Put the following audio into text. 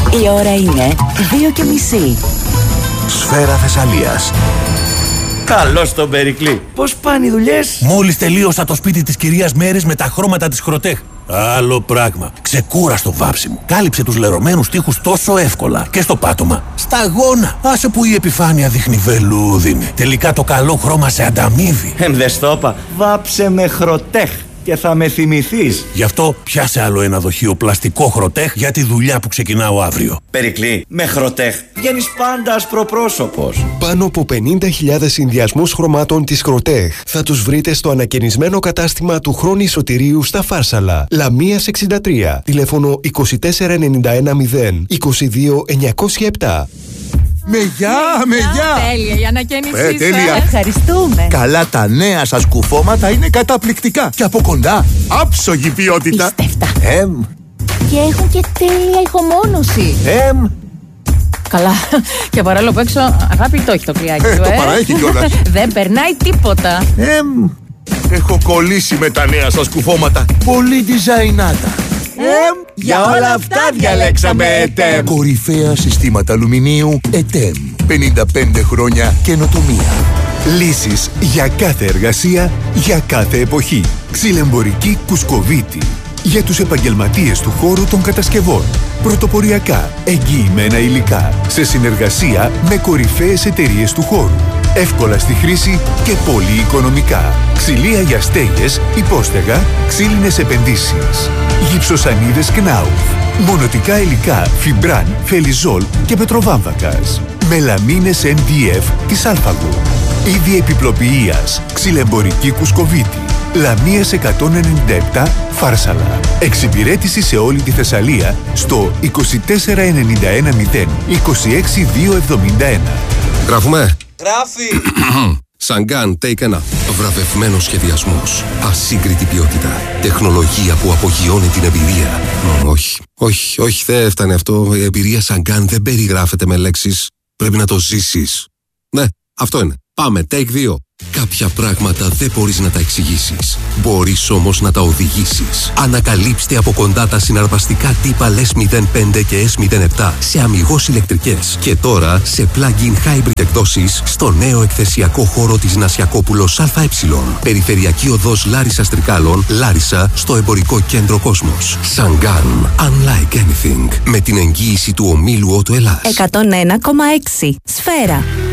Η ώρα είναι 2:30. Σφαίρα Θεσσαλίας. Καλώς τον Περικλή. Πώς πάνε οι δουλειές? Μόλις τελείωσα το σπίτι της κυρίας Μέρης με τα χρώματα της Χροτέχ. Άλλο πράγμα. Ξεκούραστο βάψιμο. Κάλυψε τους λερωμένους τοίχους τόσο εύκολα. Και στο πάτωμα. Σταγόνα. Άσε που η επιφάνεια δείχνει βελούδινη. Τελικά το καλό χρώμα σε ανταμείβει. Δες το είπα. Βάψε με Χροτέχ και θα με θυμηθείς. Γι' αυτό πιάσε άλλο ένα δοχείο πλαστικό Χροτέχ για τη δουλειά που ξεκινάω αύριο. Περικλή, με Χροτέχ βγαίνεις πάντα ασπροπρόσωπος. Πάνω από 50.000 συνδυασμούς χρωμάτων της Χροτέχ θα τους βρείτε στο ανακαινισμένο κατάστημα του Χρόνη Σωτηρίου στα Φάρσαλα. Λαμίας 63. Τηλέφωνο 2491 0 22 907. Με γεια. Τέλεια η ανακαίνισή τέλεια. Ευχαριστούμε. Καλά, τα νέα σας κουφώματα είναι καταπληκτικά. Και από κοντά, άψογη ποιότητα. Πίστευτα. Και έχουν και τέλεια ηχομόνωση. Καλά. Και παρόλο που έξω, αγάπη, το έχει το κρυάκι του, Το παραέχει κιόλας. Δεν περνάει τίποτα. Έχω κολλήσει με τα νέα σας κουφώματα. Πολύ διζαϊνάτα. Για όλα αυτά διαλέξαμε ΕΤΕΜ. Κορυφαία συστήματα αλουμινίου ΕΤΕΜ. 55 χρόνια καινοτομία. Λύσεις για κάθε εργασία, για κάθε εποχή. Ξυλεμπορική Κουσκοβίτη. Για τους επαγγελματίες του χώρου των κατασκευών. Πρωτοποριακά, εγγυημένα υλικά. Σε συνεργασία με κορυφαίες εταιρείες του χώρου. Εύκολα στη χρήση και πολύ οικονομικά. Ξυλία για στέγες, υπόστεγα, ξύλινες επενδύσεις. Γυψοσανίδες Knauf. Μονοτικά υλικά Φιμπράν, Φελιζόλ και Πετροβάμβακας. Μελαμίνες NDF της Αλφαγού. Είδη επιπλοποιείας. Ξυλεμπορική Κουσκοβίτη. Λαμίας 197 Φάρσαλα. Εξυπηρέτηση σε όλη τη Θεσσαλία στο 2491 0 26 271. Γράφουμε. Γράφει! Σαγκάν Take 1. Βραβευμένος σχεδιασμός. Ασύγκριτη ποιότητα. Τεχνολογία που απογειώνει την εμπειρία. Όχι, δεν έφτανε αυτό. Η εμπειρία Σαγκάν δεν περιγράφεται με λέξεις. Πρέπει να το ζήσεις. Ναι, αυτό είναι. Πάμε, take 2. Κάποια πράγματα δεν μπορείς να τα εξηγήσεις. Μπορείς όμως να τα οδηγήσεις. Ανακαλύψτε από κοντά τα συναρπαστικά τύπα S05 και S07 σε αμιγώς ηλεκτρικές. Και τώρα σε plug-in hybrid εκδόσεις στο νέο εκθεσιακό χώρο της Νασιακόπουλος ΑΕ. Περιφερειακή οδός Λάρισσας Τρικάλων, Λάρισα, στο εμπορικό κέντρο Κόσμος. Σαγκάν. Unlike anything. Με την εγγύηση του ομίλου Ότο Ελλάς. 101,6. Σφαίρα.